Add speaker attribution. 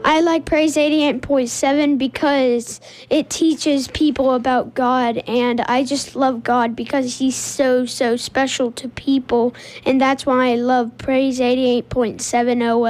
Speaker 1: I like Praise 88.7 because it teaches people about God, and I just love God because he's so special to people, and that's why I love Praise 88.7 OS.